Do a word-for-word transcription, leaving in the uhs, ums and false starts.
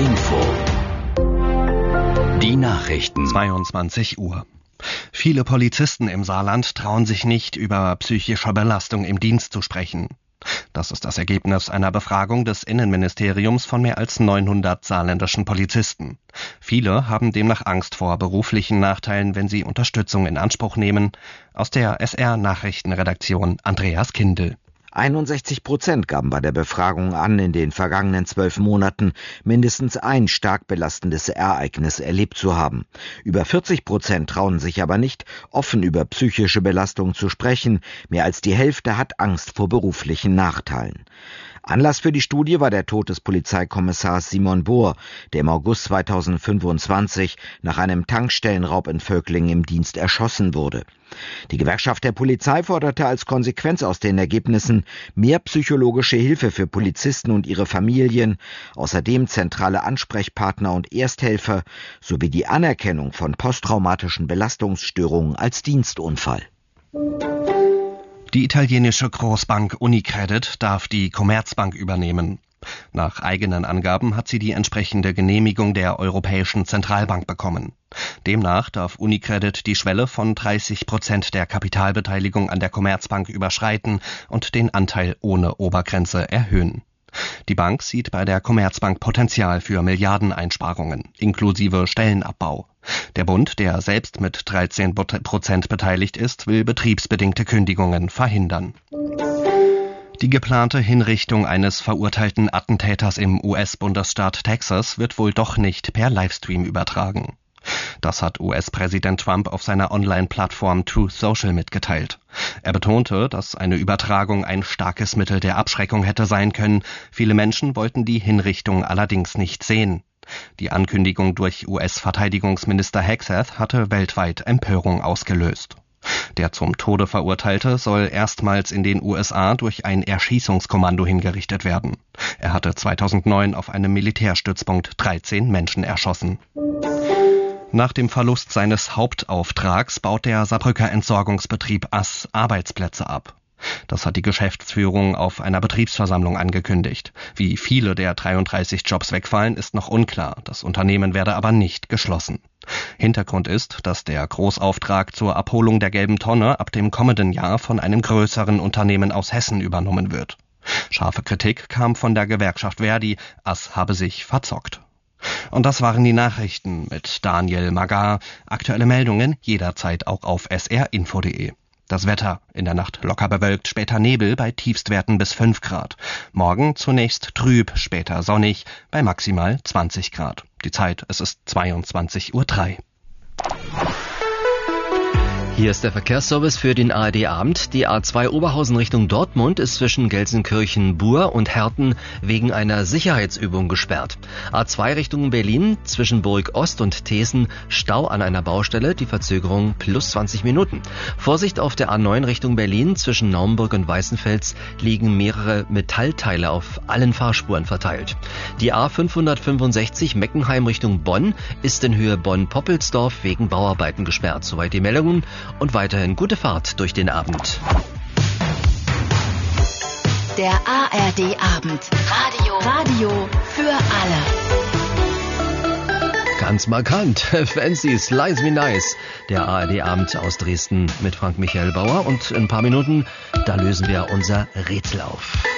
Info. Die Nachrichten. zweiundzwanzig Uhr. Viele Polizisten im Saarland trauen sich nicht, über psychische Belastung im Dienst zu sprechen. Das ist das Ergebnis einer Befragung des Innenministeriums von mehr als neunhundert saarländischen Polizisten. Viele haben demnach Angst vor beruflichen Nachteilen, wenn sie Unterstützung in Anspruch nehmen. Aus der S R-Nachrichtenredaktion Andreas Kindl. einundsechzig Prozent gaben bei der Befragung an, in den vergangenen zwölf Monaten mindestens ein stark belastendes Ereignis erlebt zu haben. Über vierzig Prozent trauen sich aber nicht, offen über psychische Belastung zu sprechen. Mehr als die Hälfte hat Angst vor beruflichen Nachteilen. Anlass für die Studie war der Tod des Polizeikommissars Simon Bohr, der im August zweitausendfünfundzwanzig nach einem Tankstellenraub in Völklingen im Dienst erschossen wurde. Die Gewerkschaft der Polizei forderte als Konsequenz aus den Ergebnissen mehr psychologische Hilfe für Polizisten und ihre Familien, außerdem zentrale Ansprechpartner und Ersthelfer sowie die Anerkennung von posttraumatischen Belastungsstörungen als Dienstunfall. Die italienische Großbank Unicredit darf die Commerzbank übernehmen. Nach eigenen Angaben hat sie die entsprechende Genehmigung der Europäischen Zentralbank bekommen. Demnach darf Unicredit die Schwelle von dreißig Prozent der Kapitalbeteiligung an der Commerzbank überschreiten und den Anteil ohne Obergrenze erhöhen. Die Bank sieht bei der Commerzbank Potenzial für Milliardeneinsparungen, inklusive Stellenabbau. Der Bund, der selbst mit dreizehn Prozent beteiligt ist, will betriebsbedingte Kündigungen verhindern. Die geplante Hinrichtung eines verurteilten Attentäters im U S-Bundesstaat Texas wird wohl doch nicht per Livestream übertragen. Das hat U S-Präsident Trump auf seiner Online-Plattform Truth Social mitgeteilt. Er betonte, dass eine Übertragung ein starkes Mittel der Abschreckung hätte sein können. Viele Menschen wollten die Hinrichtung allerdings nicht sehen. Die Ankündigung durch U S-Verteidigungsminister Hegseth hatte weltweit Empörung ausgelöst. Der zum Tode Verurteilte soll erstmals in den U S A durch ein Erschießungskommando hingerichtet werden. Er hatte zweitausendneun auf einem Militärstützpunkt dreizehn Menschen erschossen. Nach dem Verlust seines Hauptauftrags baut der Saarbrücker Entsorgungsbetrieb Ass Arbeitsplätze ab. Das hat die Geschäftsführung auf einer Betriebsversammlung angekündigt. Wie viele der dreiunddreißig Jobs wegfallen, ist noch unklar. Das Unternehmen werde aber nicht geschlossen. Hintergrund ist, dass der Großauftrag zur Abholung der gelben Tonne ab dem kommenden Jahr von einem größeren Unternehmen aus Hessen übernommen wird. Scharfe Kritik kam von der Gewerkschaft Verdi, Ass habe sich verzockt. Und das waren die Nachrichten mit Daniel Magar. Aktuelle Meldungen jederzeit auch auf s r info punkt d e. Das Wetter: in der Nacht locker bewölkt, später Nebel bei Tiefstwerten bis fünf Grad. Morgen zunächst trüb, später sonnig bei maximal zwanzig Grad. Die Zeit, es ist zweiundzwanzig Uhr drei. Hier ist der Verkehrsservice für den A R D-Abend. Die A zwei Oberhausen Richtung Dortmund ist zwischen Gelsenkirchen-Bur und Herten wegen einer Sicherheitsübung gesperrt. A zwei Richtung Berlin zwischen Burg Ost und Thesen Stau an einer Baustelle, die Verzögerung plus zwanzig Minuten. Vorsicht auf der A neun Richtung Berlin zwischen Naumburg und Weißenfels liegen mehrere Metallteile auf allen Fahrspuren verteilt. Die A fünfhundertfünfundsechzig Meckenheim Richtung Bonn ist in Höhe Bonn-Poppelsdorf wegen Bauarbeiten gesperrt. Soweit die Meldungen. Und weiterhin gute Fahrt durch den Abend. Der A R D-Abend. Radio. Radio für alle. Ganz markant. Fancy, Slice Me Nice. Der A R D-Abend aus Dresden mit Frank Michael Bauer. Und in ein paar Minuten, da lösen wir unser Rätsel auf.